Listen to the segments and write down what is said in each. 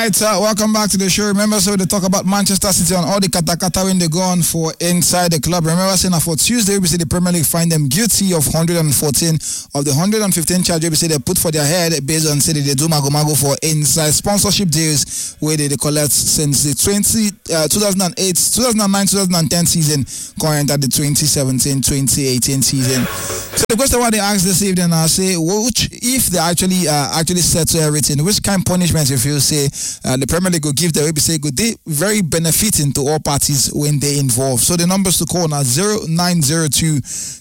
Right, welcome back to the show. Remember, so they talk about Manchester City and all the kata when they go on for inside the club. Remember, saying for Tuesday, we say the Premier League find them guilty of 114 of the 115 charges we say they put for their head based on say they do mago for inside sponsorship deals where they collect since the 2009-2010 season, current at the 2017-2018 season. So the question what they ask this evening, I say, which if they actually settle everything, which kind of punishment if you say the Premier League will give the way we say good, they very benefiting to all parties when they involved. So the numbers to call now 0902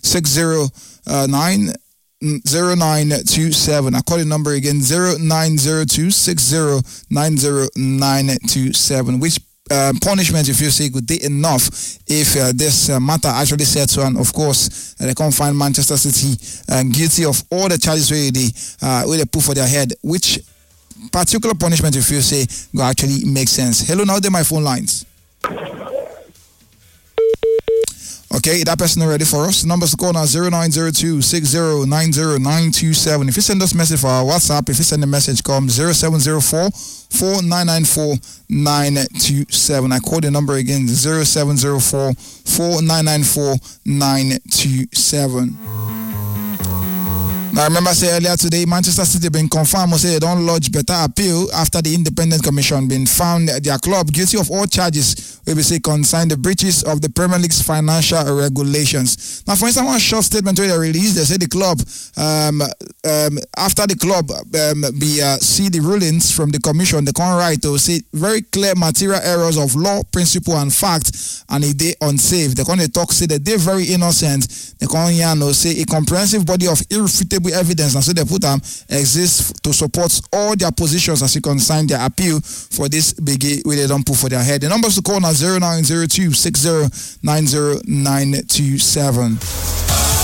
609 0927. I call the number again 0902 6090927. Which punishment if you say good day enough if this matter actually sets one. Of course they can't find Manchester City guilty of all the charges where they put for their head. Which particular punishment if you say will actually make sense. Hello, now they're my phone lines. Okay, that person already for us. Numbers to call now 0902 6090927. If you send us a message for our WhatsApp, if you send a message, come 0704 4994 927. I call the number again 0704 4994 927. Now, remember, say earlier today, Manchester City been confirmed say they don't lodge better appeal after the Independent Commission been found their club guilty of all charges we say concern the breaches of the Premier League's financial regulations. Now, for instance, one short statement where they released, they say the club, after the club see the rulings from the commission, they can't write to say very clear material errors of law, principle, and fact, and they unsafe. They can't talk say that they're very innocent. They can't say a comprehensive body of irrefutable evidence, and so they put them exists to support all their positions as you consign their appeal for this biggie where they don't put for their head. The numbers to call now 0902 6090927.